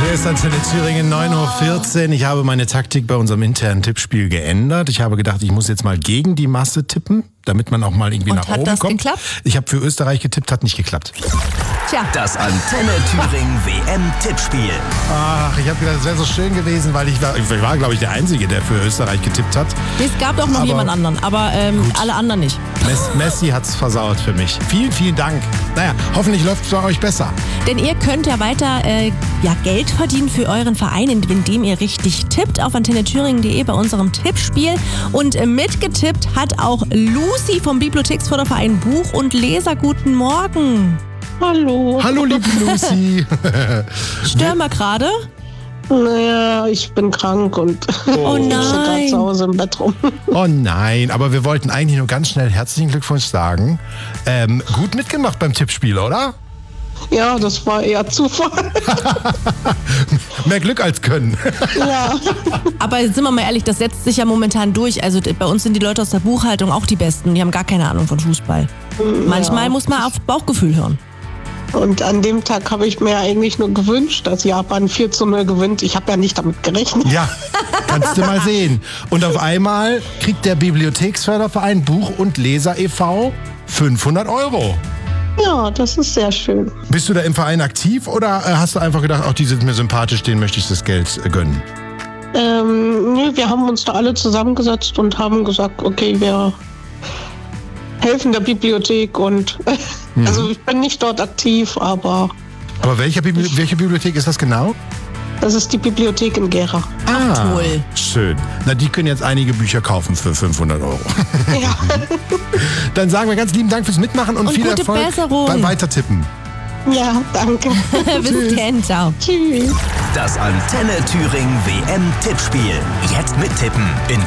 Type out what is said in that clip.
Hier ist Antenne Thüringen, 9.14 Uhr. Ich habe meine Taktik bei unserem internen Tippspiel geändert. Ich habe gedacht, ich muss jetzt mal gegen die Masse tippen, damit man auch mal irgendwie nach oben kommt. Hat das geklappt? Ich habe für Österreich getippt, hat nicht geklappt. Tja. Das Antenne Thüringen WM-Tippspiel. Ach, ich habe gedacht, es wäre so schön gewesen, weil ich war, glaube ich, der Einzige, der für Österreich getippt hat. Es gab auch noch jemand anderen, aber alle anderen nicht. Messi hat es versaut für mich. Vielen, vielen Dank. Naja, hoffentlich läuft es bei euch besser. Denn ihr könnt ja weiter Geld verdienen für euren Verein, indem ihr richtig tippt auf antennethüringen.de bei unserem Tippspiel. Und mitgetippt hat auch Lucy vom Bibliotheksförderverein Buch und Leser. Guten Morgen. Hallo. Hallo, liebe Lucy. Stören wir gerade? Naja, ich bin krank und ich sitze gerade zu Hause im Bett rum. Oh nein, aber wir wollten eigentlich nur ganz schnell herzlichen Glückwunsch sagen. Gut mitgemacht beim Tippspiel, oder? Ja, das war eher Zufall. Mehr Glück als Können. Ja. Aber sind wir mal ehrlich, das setzt sich ja momentan durch. Also bei uns sind die Leute aus der Buchhaltung auch die Besten. Die haben gar keine Ahnung von Fußball. Manchmal muss man auf Bauchgefühl hören. Und an dem Tag habe ich mir eigentlich nur gewünscht, dass Japan 4:0 gewinnt. Ich habe ja nicht damit gerechnet. Ja, kannst du mal sehen. Und auf einmal kriegt der Bibliotheksförderverein Buch und Leser e.V. 500 €. Ja, das ist sehr schön. Bist du da im Verein aktiv oder hast du einfach gedacht, ach, die sind mir sympathisch, denen möchte ich das Geld gönnen? Nee, wir haben uns da alle zusammengesetzt und haben gesagt, okay, wir helfen der Bibliothek und also ich bin nicht dort aktiv, aber... Aber welche Bibliothek ist das genau? Das ist die Bibliothek in Gera. Ach, toll. Schön. Na, die können jetzt einige Bücher kaufen für 500 €. Ja. Dann sagen wir ganz lieben Dank fürs Mitmachen und viel gute Erfolg Besserung. beim Weitertippen. Ja, danke. Bis dann, ciao. Tschüss. Das Antenne Thüringen WM-Tippspiel. Jetzt mittippen in